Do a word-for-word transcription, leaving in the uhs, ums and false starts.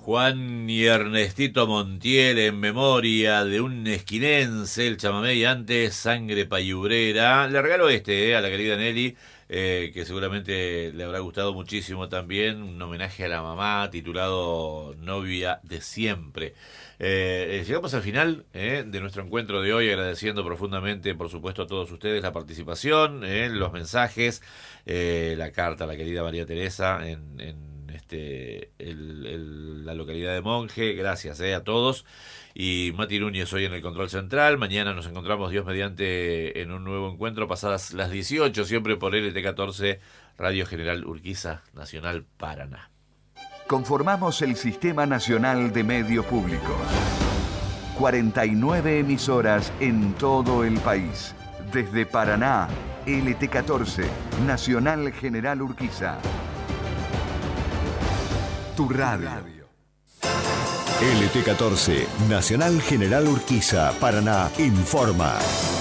Juan y Ernestito Montiel en memoria de un esquinense, el chamamé y antes Sangre Payubrera. Le regalo este eh, a la querida Nelly, eh, que seguramente le habrá gustado muchísimo también, un homenaje a la mamá titulado Novia de Siempre. Eh, llegamos al final eh, de nuestro encuentro de hoy, agradeciendo profundamente, por supuesto, a todos ustedes la participación, eh, los mensajes, eh, la carta a la querida María Teresa en, en este el, el, la localidad de Monje. Gracias eh, a todos. Y Mati Núñez hoy en el control central. Mañana nos encontramos, Dios mediante, en un nuevo encuentro pasadas las dieciocho, siempre por L T catorce, Radio General Urquiza, Nacional Paraná. Conformamos el Sistema Nacional de Medios Públicos. cuarenta y nueve emisoras en todo el país. Desde Paraná, L T catorce, Nacional General Urquiza. Tu radio. L T catorce, Nacional General Urquiza, Paraná, informa.